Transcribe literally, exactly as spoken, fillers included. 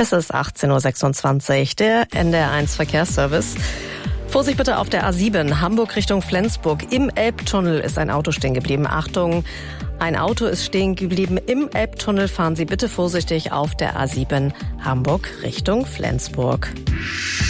Es ist achtzehn Uhr sechsundzwanzig, der N D R eins Verkehrsservice. Vorsicht bitte auf der A sieben, Hamburg Richtung Flensburg. Im Elbtunnel ist ein Auto stehen geblieben. Achtung, ein Auto ist stehen geblieben im Elbtunnel. Fahren Sie bitte vorsichtig auf der A sieben, Hamburg Richtung Flensburg.